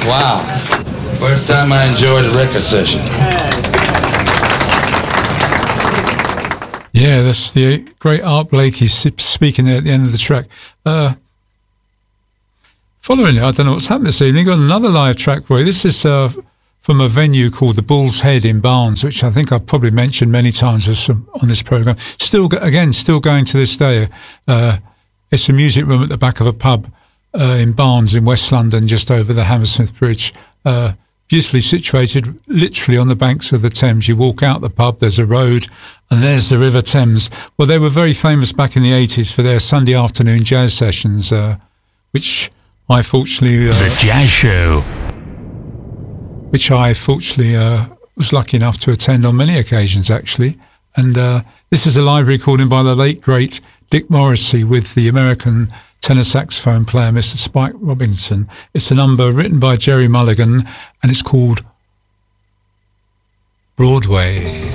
Wow. First time I enjoyed a record session. Yeah, that's the great Art Blakey speaking there at the end of the track. Following it, I don't know what's happened this evening. Got another live track for you. This is from a venue called the Bull's Head in Barnes, which I think I've probably mentioned many times on this programme. Still going to this day. It's a music room at the back of a pub in Barnes in West London, just over the Hammersmith Bridge. Beautifully situated, literally on the banks of the Thames. You walk out the pub, there's a road, and there's the River Thames. Well, they were very famous back in the 80s for their Sunday afternoon jazz sessions, which I fortunately... The Jazz Show. Which I fortunately was lucky enough to attend on many occasions, actually. And this is a live recording by the late, great Dick Morrissey with the American tenor saxophone player, Mr. Spike Robinson. It's a number written by Jerry Mulligan, and it's called Broadway.